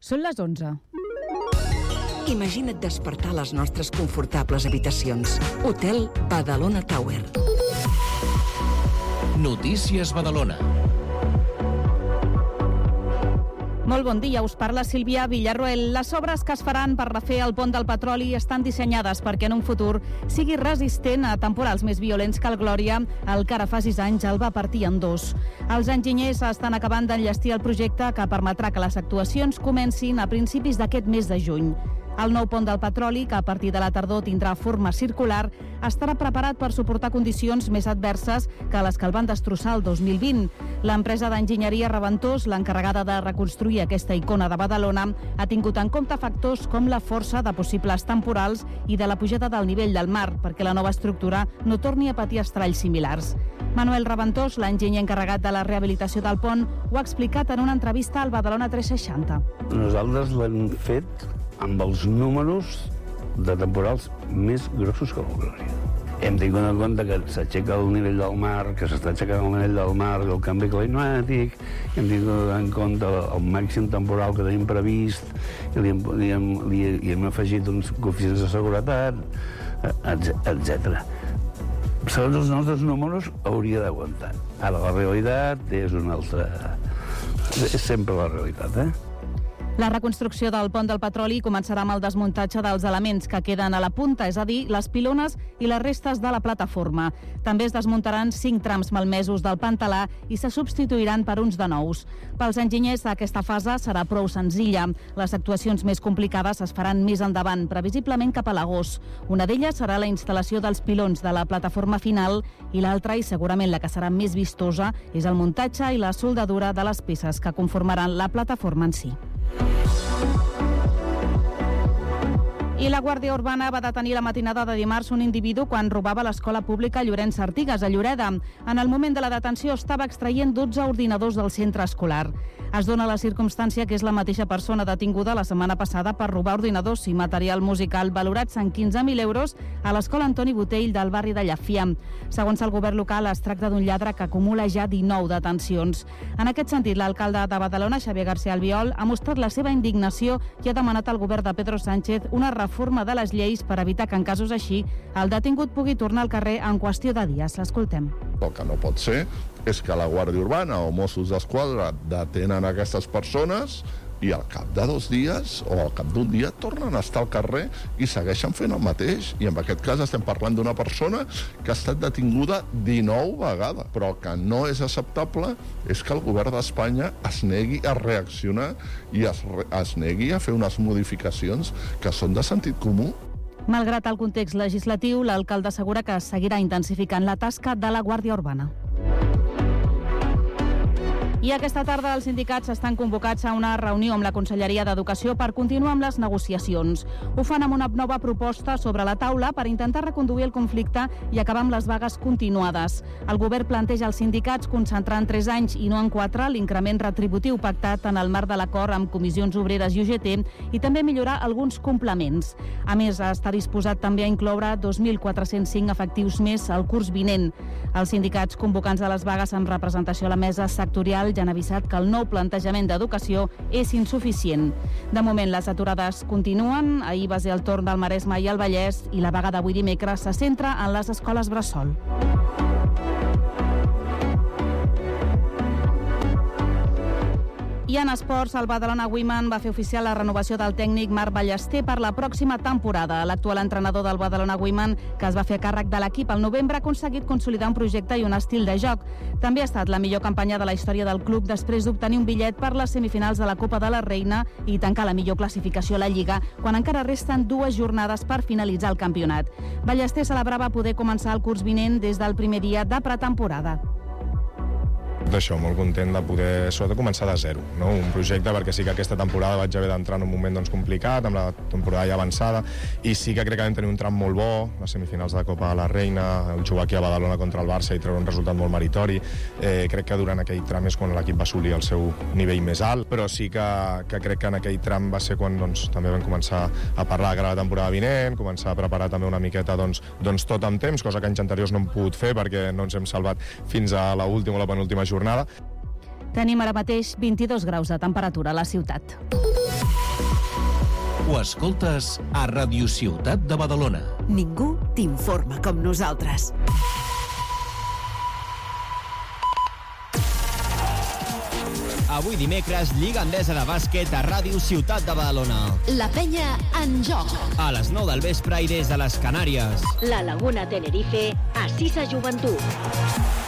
Són les 11. Imagina't despertar a les nostres confortables habitacions. Hotel Badalona Tower. Notícies Badalona. Molt bon dia, us parla Sílvia Villarroel. Les obres que es faran per refer el pont del Petroli estan dissenyades perquè en un futur sigui resistent a temporals més violents que el Glòria, el que ara fa 6 anys el va partir en dos. Els enginyers estan acabant d'enllestir el projecte que permetrà que les actuacions comencin a principis d'aquest mes de juny. El nou pont del Petroli, que a partir de la tardor tindrà forma circular, estarà preparat per suportar condicions més adverses que les que el van destrossar el 2020. L'empresa d'enginyeria Reventós, l'encarregada de reconstruir aquesta icona de Badalona, ha tingut en compte factors com la força de possibles temporals i de la pujada del nivell del mar, perquè la nova estructura no torni a patir estralls similars. Manuel Reventós, l'enginyer encarregat de la rehabilitació del pont, ho ha explicat en una entrevista al Badalona 360. Nosaltres l'hem fet amb els números de temporals més grossos que el Glòria. Hem tingut en compte que s'aixeca el nivell del mar, que s'està aixecant el nivell del mar, el canvi climàtic, hem tingut en compte el màxim temporal que tenim previst, i li hem afegit uns coeficients de seguretat, etc. Segons els nostres números hauria d'aguantar. Ara la realitat és una altra... És sempre la realitat, La reconstrucció del pont del Petroli començarà amb el desmuntatge dels elements que queden a la punta, és a dir, les pilones i les restes de la plataforma. També es desmuntaran 5 trams malmesos del Pantalà i se substituiran per uns de nous. Pels enginyers, aquesta fase serà prou senzilla. Les actuacions més complicades es faran més endavant, previsiblement cap a l'agost. Una d'elles serà la instal·lació dels pilons de la plataforma final i l'altra, i segurament la que serà més vistosa, és el muntatge i la soldadura de les peces que conformaran la plataforma en si. I la Guàrdia Urbana va detenir la matinada de dimarts un individu quan robava l'escola pública Llorenç Artigas, a Lloreda. En el moment de la detenció estava extraient 12 ordinadors del centre escolar. Es dona la circumstància que és la mateixa persona detinguda la setmana passada per robar ordinadors i material musical valorats en 15.000 euros a l'escola Antoni Botell del barri de Llafia. Segons el govern local, es tracta d'un lladre que acumula ja 19 detencions. En aquest sentit, l'alcalde de Badalona, Xavier García Albiol, ha mostrat la seva indignació i ha demanat al govern de Pedro Sánchez una reforma de les lleis per evitar que en casos així el detingut pugui tornar al carrer en qüestió de dies. L'escoltem. El que no pot ser és que la Guàrdia Urbana o Mossos d'Esquadra detenen aquestes persones i al cap de 2 dies o al cap d'un dia tornen a estar al carrer i segueixen fent el mateix. I en aquest cas estem parlant d'una persona que ha estat detinguda 19 vegades. Però el que no és acceptable és que el govern d'Espanya es negui a reaccionar i es negui a fer unes modificacions que són de sentit comú. Malgrat el context legislatiu, l'alcalde assegura que seguirà intensificant la tasca de la Guàrdia Urbana. I aquesta tarda els sindicats estan convocats a una reunió amb la Conselleria d'Educació per continuar amb les negociacions. Ho fan amb una nova proposta sobre la taula per intentar reconduir el conflicte i acabar amb les vagues continuades. El govern planteja als sindicats concentrar en 3 anys i no en 4 l'increment retributiu pactat en el marc de l'acord amb Comissions Obreres i UGT i també millorar alguns complements. A més, està disposat també a incloure 2.405 efectius més al curs vinent. Els sindicats convocants de les vagues amb representació a la mesa sectorial ja han avisat que el nou plantejament d'educació és insuficient. De moment, les aturades continuen. Ahir va ser el torn del Maresme i el Vallès i la vaga d'avui dimecres se centra en les escoles bressol. I en esports, el Badalona Women va fer oficial la renovació del tècnic Marc Ballester per la pròxima temporada. L'actual entrenador del Badalona Women, que es va fer càrrec de l'equip al novembre, ha aconseguit consolidar un projecte i un estil de joc. També ha estat la millor campanya de la història del club després d'obtenir un bitllet per les semifinals de la Copa de la Reina i tancar la millor classificació a la Lliga, quan encara resten 2 jornades per finalitzar el campionat. Ballester celebrava poder començar el curs vinent des del primer dia de pretemporada. D'això, molt content de poder sobretot començar de zero, no? Un projecte, perquè sí que aquesta temporada vaig haver d'entrar en un moment complicat, amb la temporada ja avançada, i sí que crec que vam tenir un tram molt bo, les semifinals de la Copa de la Reina, el jugar aquí a Badalona contra el Barça i treure un resultat molt meritori. Crec que durant aquell tram és quan l'equip va assolir el seu nivell més alt, però sí que crec que en aquell tram va ser quan també vam començar a parlar de cara a la temporada vinent, començar a preparar també una miqueta tot amb temps, cosa que anys anteriors no hem pogut fer perquè no ens hem salvat fins a l'última o la penúltima jornada. Tenim ara mateix 22 graus de temperatura a la ciutat. Ho escoltes a Ràdio Ciutat de Badalona. Ningú t'informa com nosaltres. Avui dimecres, Lliga Endesa de Bàsquet a Ràdio Ciutat de Badalona. La penya en joc. A les 9 del vespre i des de les Canàries. La Laguna Tenerife, a Sisa Joventut.